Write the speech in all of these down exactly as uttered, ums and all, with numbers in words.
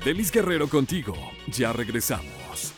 Delis Guerrero contigo. Ya regresamos.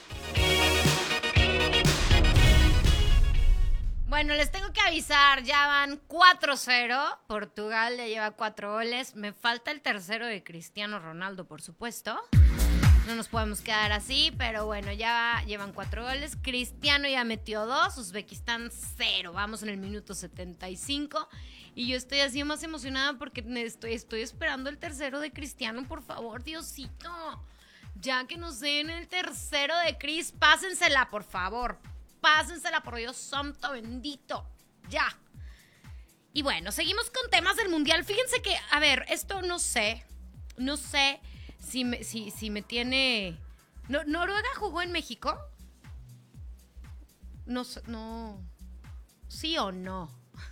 Bueno, les tengo que avisar, ya van cuatro cero. Portugal le lleva cuatro goles. Me falta el tercero de Cristiano Ronaldo, por supuesto. No nos podemos quedar así, pero bueno, ya llevan cuatro goles. Cristiano ya metió dos, Uzbekistán cero. Vamos en el minuto setenta y cinco. Y yo estoy así más emocionada porque estoy, estoy esperando el tercero de Cristiano. Por favor, Diosito. Ya que nos den el tercero de Cris, pásensela, por favor. Pásensela, por Dios santo bendito. Ya. Y bueno, seguimos con temas del Mundial. Fíjense que, a ver, esto no sé. No sé... Si me, si, si me tiene... ¿No, ¿Noruega jugó en México? No, no... ¿Sí o no?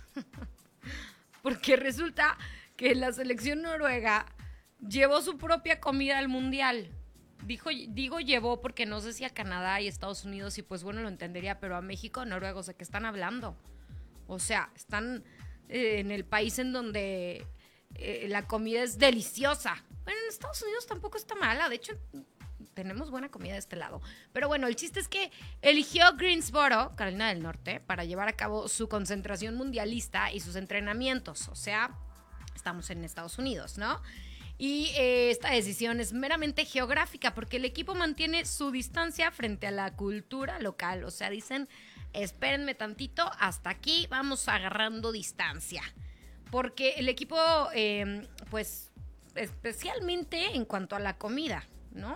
Porque resulta que la selección noruega llevó su propia comida al Mundial. Dijo, digo llevó porque no sé si a Canadá y Estados Unidos, y pues bueno, lo entendería, pero a México, noruegos, ¿de qué están hablando? O sea, están eh, en el país en donde eh, la comida es deliciosa. Bueno, en Estados Unidos tampoco está mala. De hecho, tenemos buena comida de este lado. Pero bueno, el chiste es que eligió Greensboro, Carolina del Norte, para llevar a cabo su concentración mundialista y sus entrenamientos. O sea, estamos en Estados Unidos, ¿no? Y eh, esta decisión es meramente geográfica porque el equipo mantiene su distancia frente a la cultura local. O sea, dicen, espérenme tantito, hasta aquí vamos agarrando distancia. Porque el equipo, eh, pues... especialmente en cuanto a la comida, ¿no?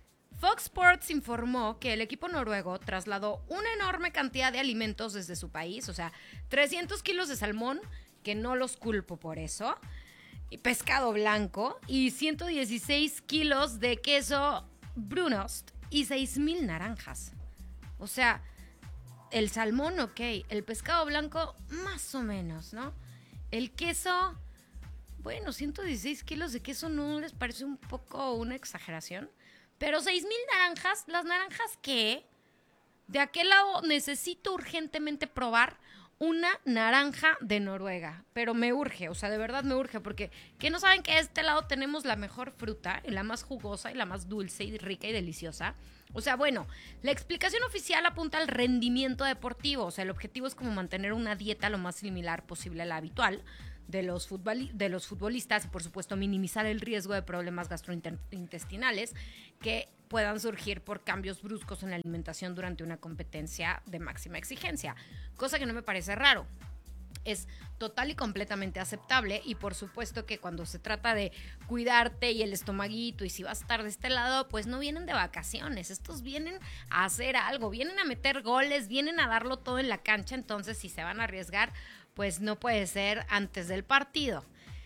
Fox Sports informó que el equipo noruego trasladó una enorme cantidad de alimentos desde su país, o sea, trescientos kilos de salmón, que no los culpo por eso, y pescado blanco, y ciento dieciséis kilos de queso Brunost y seis mil naranjas. O sea, el salmón, ok, el pescado blanco, más o menos, ¿no? El queso... Bueno, ciento dieciséis kilos de queso, ¿no les parece un poco una exageración? Pero seis mil naranjas, ¿las naranjas qué? De aquel lado necesito urgentemente probar una naranja de Noruega. Pero me urge, o sea, de verdad me urge, porque ¿qué no saben que de este lado tenemos la mejor fruta, y la más jugosa, y la más dulce, y rica y deliciosa? O sea, bueno, la explicación oficial apunta al rendimiento deportivo. O sea, el objetivo es como mantener una dieta lo más similar posible a la habitual de los, futboli- de los futbolistas y, por supuesto, minimizar el riesgo de problemas gastrointestinales que puedan surgir por cambios bruscos en la alimentación durante una competencia de máxima exigencia, cosa que no me parece raro. Es total y completamente aceptable, y por supuesto que cuando se trata de cuidarte y el estomaguito y si vas a estar de este lado, pues no vienen de vacaciones, estos vienen a hacer algo, vienen a meter goles, vienen a darlo todo en la cancha. Entonces si se van a arriesgar, pues no puede ser antes del partido.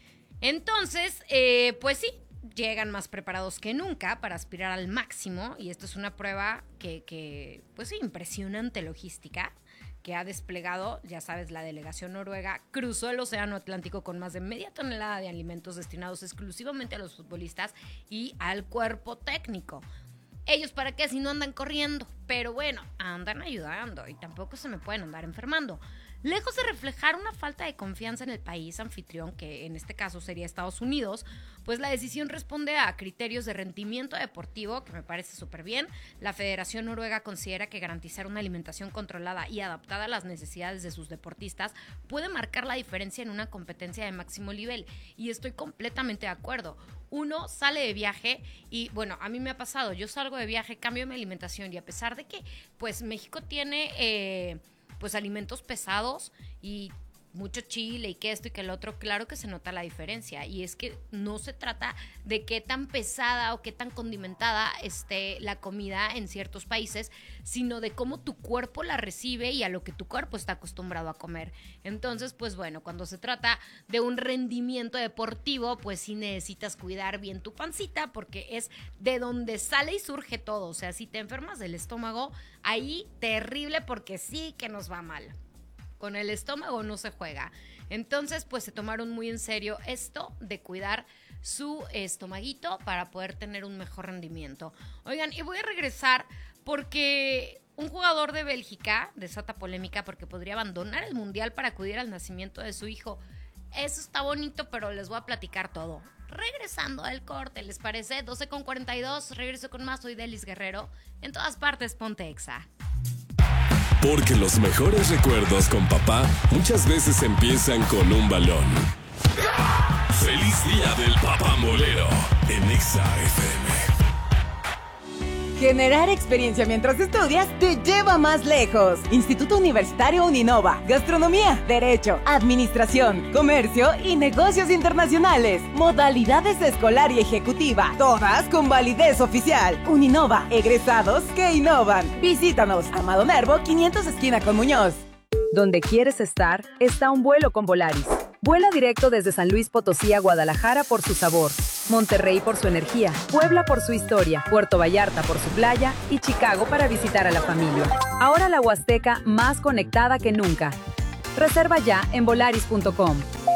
Entonces, eh, pues sí, llegan más preparados que nunca para aspirar al máximo, y esto es una prueba que, que pues sí, impresionante logística que ha desplegado, ya sabes, la delegación noruega. Cruzó el océano Atlántico con más de media tonelada de alimentos destinados exclusivamente a los futbolistas y al cuerpo técnico. Ellos, ¿para qué? Si no andan corriendo, pero bueno, andan ayudando y tampoco se me pueden andar enfermando. Lejos de reflejar una falta de confianza en el país anfitrión, que en este caso sería Estados Unidos, pues la decisión responde a criterios de rendimiento deportivo, que me parece súper bien. La Federación Noruega considera que garantizar una alimentación controlada y adaptada a las necesidades de sus deportistas puede marcar la diferencia en una competencia de máximo nivel, y estoy completamente de acuerdo. Uno sale de viaje y, bueno, a mí me ha pasado, yo salgo de viaje, cambio mi alimentación, y a pesar de que, pues, México tiene... Eh, pues alimentos pesados y mucho chile y que esto y que el otro, claro que se nota la diferencia. Y es que no se trata de qué tan pesada o qué tan condimentada esté la comida en ciertos países, sino de cómo tu cuerpo la recibe y a lo que tu cuerpo está acostumbrado a comer. Entonces, pues bueno, cuando se trata de un rendimiento deportivo, pues sí necesitas cuidar bien tu pancita, porque es de donde sale y surge todo. O sea, si te enfermas del estómago, ahí terrible, porque sí que nos va mal. Con el estómago no se juega. Entonces, pues se tomaron muy en serio esto de cuidar su estomaguito para poder tener un mejor rendimiento. Oigan, y voy a regresar porque un jugador de Bélgica desata polémica porque podría abandonar el mundial para acudir al nacimiento de su hijo. Eso está bonito, pero les voy a platicar todo. regresando del corte, ¿les parece? doce con cuarenta y dos, regreso con más, soy Delis Guerrero. En todas partes, ponte Exa. Porque los mejores recuerdos con papá muchas veces empiezan con un balón. ¡Feliz día del papamolero! En Exa F M. Generar experiencia mientras estudias te lleva más lejos. Instituto Universitario Uninova. Gastronomía, Derecho, Administración, Comercio y Negocios Internacionales. Modalidades escolar y ejecutiva. Todas con validez oficial. Uninova. Egresados que innovan. Visítanos. Amado Nervo, quinientos esquina con Muñoz. Donde quieres estar, está un vuelo con Volaris. Vuela directo desde San Luis Potosí a Guadalajara por su sabor, Monterrey por su energía, Puebla por su historia, Puerto Vallarta por su playa y Chicago para visitar a la familia. Ahora la Huasteca más conectada que nunca. Reserva ya en volaris punto com.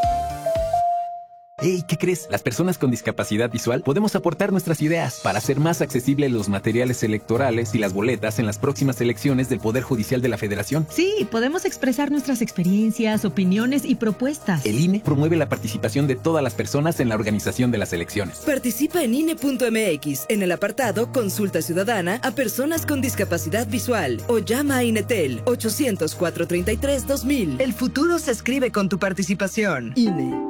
Hey, ¿qué crees? Las personas con discapacidad visual podemos aportar nuestras ideas para hacer más accesibles los materiales electorales y las boletas en las próximas elecciones del Poder Judicial de la Federación. Sí, podemos expresar nuestras experiencias, opiniones y propuestas. El I N E promueve la participación de todas las personas en la organización de las elecciones. Participa en I N E punto M X en el apartado Consulta Ciudadana a personas con discapacidad visual o llama a INETEL ochocientos, cuatrocientos treinta y tres, dos mil. El futuro se escribe con tu participación. I N E.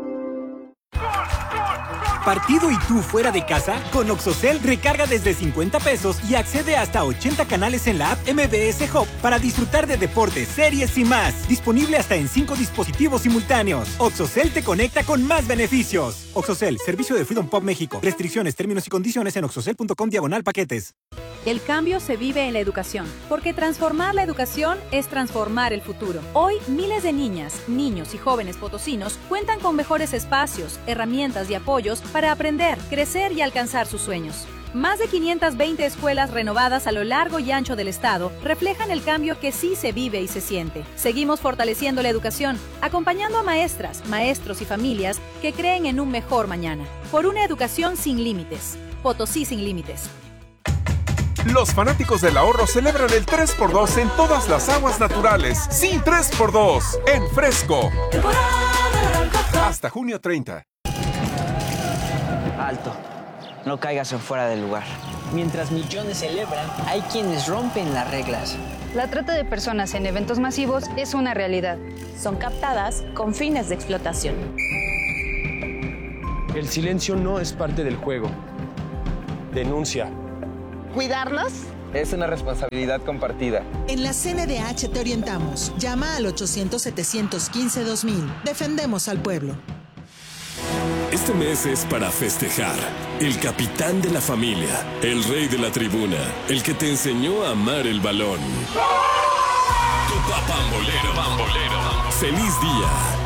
¿Partido y tú fuera de casa? Con Oxocel recarga desde cincuenta pesos y accede hasta ochenta canales en la app M B S Hub para disfrutar de deportes, series y más. Disponible hasta en cinco dispositivos simultáneos. Oxocel te conecta con más beneficios. Oxocel, servicio de Freedom Pop México. Restricciones, términos y condiciones en oxocel punto com diagonal paquetes. El cambio se vive en la educación, porque transformar la educación es transformar el futuro. Hoy, miles de niñas, niños y jóvenes potosinos cuentan con mejores espacios, herramientas y apoyos para aprender, crecer y alcanzar sus sueños. Más de quinientas veinte escuelas renovadas a lo largo y ancho del estado reflejan el cambio que sí se vive y se siente. Seguimos fortaleciendo la educación, acompañando a maestras, maestros y familias que creen en un mejor mañana. Por una educación sin límites. Potosí sin límites. Los fanáticos del ahorro celebran el tres por dos en todas las aguas naturales. Sí, tres por dos en Fresco. Hasta junio treinta. Alto. No caigas en fuera del lugar. Mientras millones celebran, hay quienes rompen las reglas. La trata de personas en eventos masivos es una realidad. Son captadas con fines de explotación. El silencio no es parte del juego. Denuncia. ¿Cuidarnos? Es una responsabilidad compartida. En la C N D H te orientamos. Llama al ochocientos, setecientos quince, dos mil. Defendemos al pueblo. Este mes es para festejar. El capitán de la familia, el rey de la tribuna, el que te enseñó a amar el balón. Tu papambolero. Bambolero. ¡Feliz día!